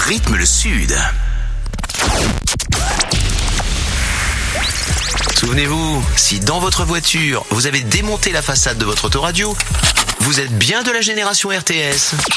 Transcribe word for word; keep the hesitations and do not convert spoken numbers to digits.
rythme le Sud. Souvenez-vous, si dans votre voiture, vous avez démonté la façade de votre autoradio, vous êtes bien de la génération R T S.